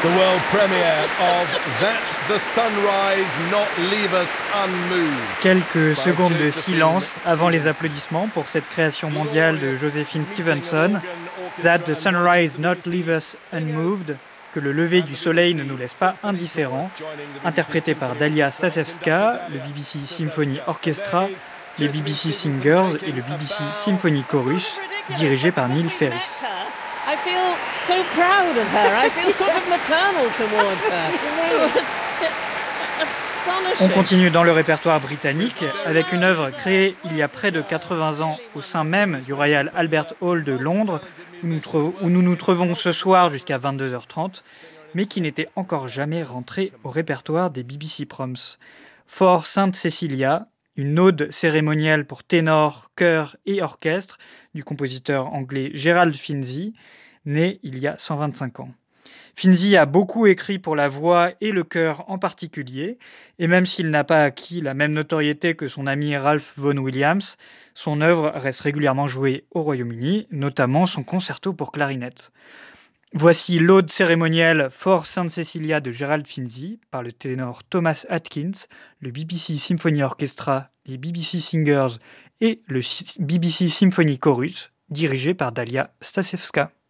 The world premiere of That the Sunrise Not Leave Us Unmoved. Quelques secondes de silence avant les applaudissements pour cette création mondiale de Josephine Stevenson, That the Sunrise Not Leave Us Unmoved, que le lever du soleil ne nous laisse pas indifférents, interprété par Dalia Stasevska, le BBC Symphony Orchestra, les BBC Singers et le BBC Symphony Chorus, dirigé par Neil Ferris. I feel so proud of her. I feel sort of maternal towards her. It was astonishing. On continue dans le répertoire britannique avec une œuvre créée il y a près de 80 ans au sein même du Royal Albert Hall de Londres, où nous nous trouvons ce soir jusqu'à 22h30, mais qui n'était encore jamais rentrée au répertoire des BBC Proms. For Sainte Cecilia, une ode cérémonielle pour ténor, chœur et orchestre du compositeur anglais Gerald Finzi, né il y a 125 ans. Finzi a beaucoup écrit pour la voix et le chœur en particulier, et même s'il n'a pas acquis la même notoriété que son ami Ralph Vaughan Williams, son œuvre reste régulièrement jouée au Royaume-Uni, notamment son concerto pour clarinette. Voici l'ode cérémonielle For Sainte Cecilia de Gerald Finzi par le ténor Thomas Atkins, le BBC Symphony Orchestra, les BBC Singers et le BBC Symphony Chorus, dirigé par Dalia Stasevska.